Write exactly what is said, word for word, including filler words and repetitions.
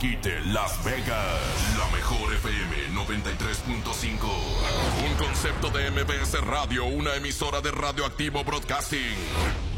desquite Las Vegas. La mejor F M noventa y tres punto cinco. Un concepto de M B S Radio, una emisora de Radioactivo Broadcasting.